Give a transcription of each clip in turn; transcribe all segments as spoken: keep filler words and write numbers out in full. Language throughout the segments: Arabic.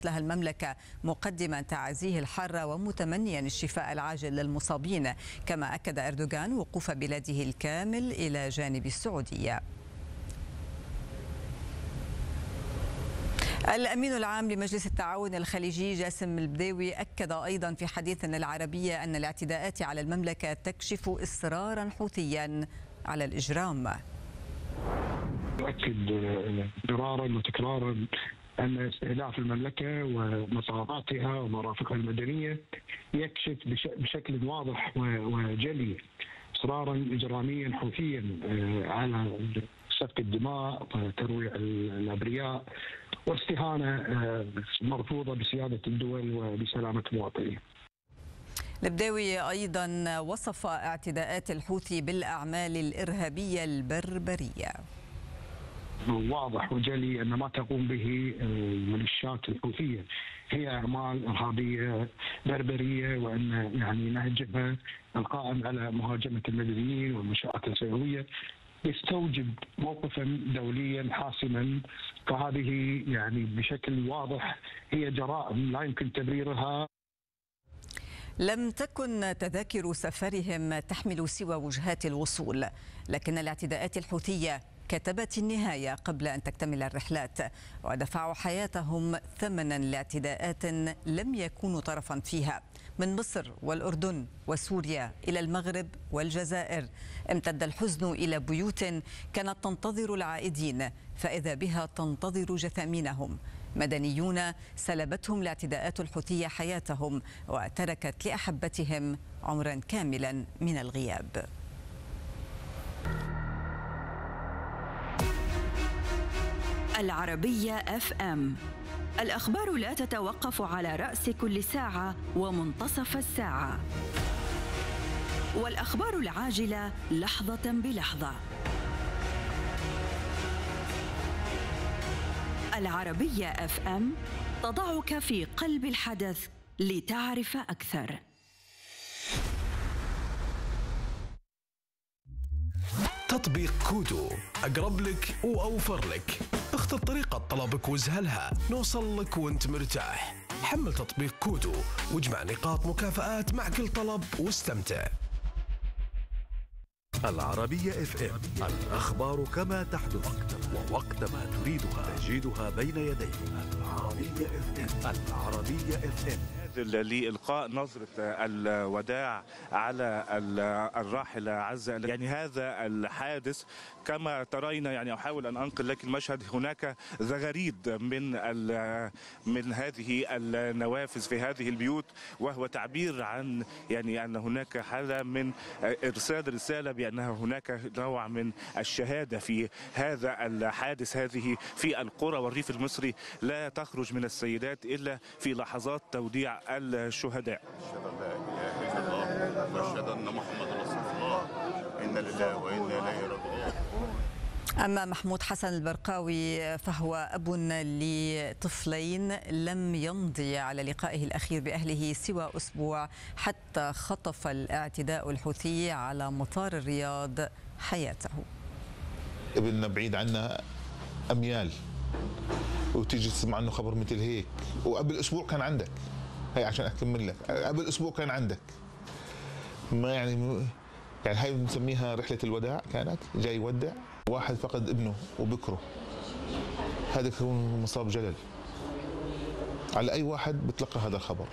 لها المملكة، مقدما تعازيه الحارة ومتمنيا الشفاء العاجل للمصابين. كما أكد أردوغان وقوف بلاده الكامل إلى جانب السعودية. الأمين العام لمجلس التعاون الخليجي جاسم البديوي أكد أيضا في حديث العربية أن الاعتداءات على المملكة تكشف إصرارا حوثيا على الإجرام. يؤكد مرارا وتكرارا أن استهداف المملكة ومطاراتها ومرافقها المدنية يكشف بشكل واضح وجلي إصرارا إجراميا حوثيا على سفك الدماء وترويع الأبرياء واستهانة مرفوضة بسيادة الدول وبسلامة المواطنين. البديوي أيضا وصف اعتداءات الحوثي بالأعمال الإرهابية البربرية. واضح وجلي أن ما تقوم به الميليشيات الحوثية هي أعمال إرهابية بربرية، وأن يعني نهجها القائم على مهاجمة المدنيين والمنشآت السيوية يستوجب موقفا دوليا حاسما. فهذه يعني بشكل واضح هي جرائم لا يمكن تبريرها. لم تكن تذاكر سفرهم تحمل سوى وجهات الوصول، لكن الاعتداءات الحوثية كتبت النهاية قبل أن تكتمل الرحلات، ودفعوا حياتهم ثمنا لاعتداءات لم يكونوا طرفا فيها. من مصر والأردن وسوريا إلى المغرب والجزائر امتد الحزن إلى بيوت كانت تنتظر العائدين، فإذا بها تنتظر جثامينهم. مدنيون سلبتهم الاعتداءات الحوثية حياتهم وتركت لأحبتهم عمرا كاملا من الغياب. العربية اف ام، الأخبار لا تتوقف على رأس كل ساعة ومنتصف الساعة، والأخبار العاجلة لحظة بلحظة. العربية اف ام تضعك في قلب الحدث لتعرف أكثر. تطبيق كودو أقرب لك وأوفر لك. اختر طريقة طلبك واسهلها، نوصل لك وانت مرتاح. حمل تطبيق كودو واجمع نقاط مكافآت مع كل طلب واستمتع. العربية اف ام، الأخبار كما تحدث ووقت ما تريدها تجدها بين يديك. العربية اف ام. العربية اف ام لإلقاء نظرة الوداع على الراحلة عزة. يعني هذا الحادث كما ترين، يعني أحاول أن أنقل لك المشهد، هناك زغاريد من من هذه النوافذ في هذه البيوت، وهو تعبير عن يعني أن هناك حالة من إرسال رسالة بأنها هناك نوع من الشهادة في هذا الحادث. هذه في القرى والريف المصري لا تخرج من السيدات إلا في لحظات توديع الشهداء. أشهد أن لا إله إلا الله وأشهد أن محمد رسول الله. إنا لله وإنا إليه راجعون. أما محمود حسن البرقاوي فهو أب لطفلين لم يمضي على لقائه الأخير بأهله سوى أسبوع حتى خطف الاعتداء الحوثي على مطار الرياض حياته. ابننا بعيد عنا أميال وتيجي تسمع عنه خبر مثل هيك، وقبل أسبوع كان عندك. هي عشان أكمل لك، قبل أسبوع كان عندك. ما يعني يعني هاي بنسميها رحلة الوداع، كانت جاي يودع واحد فقد ابنه وبكره. هذا يكون مصاب جلل على أي واحد بتلقى هذا الخبر.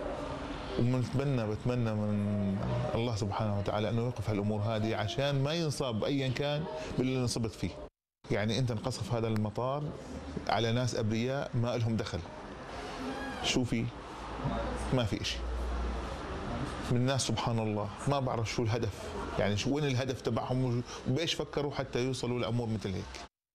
وبنتمنى بتمنى من الله سبحانه وتعالى أنه يوقف هالأمور هذه عشان ما ينصاب أيا كان باللي انصبت فيه. يعني أنت انقصف هذا المطار على ناس أبرياء ما لهم دخل. شو في؟ ما في إشي من الناس. سبحان الله ما بعرف شو الهدف، يعني شو وين الهدف تبعهم وبايش فكروا حتى يوصلوا لأمور مثل هيك.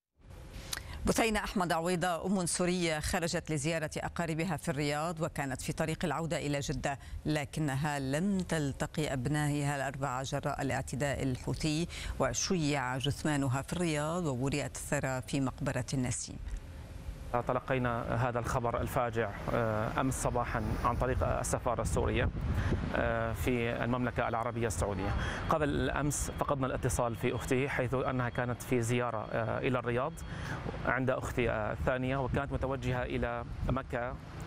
بثينة أحمد عويضة أم سورية خرجت لزيارة أقاربها في الرياض وكانت في طريق العودة إلى جدة، لكنها لم تلتقي أبنائها الأربعة جراء الاعتداء الحوثي، وشيع جثمانها في الرياض ووريت الثرى في مقبرة النسيم. تلقينا هذا الخبر الفاجع أمس صباحا عن طريق السفارة السورية في المملكة العربية السعودية. قبل أمس فقدنا الاتصال في أختي، حيث أنها كانت في زيارة إلى الرياض عند أختي الثانية، وكانت متوجهة إلى مكة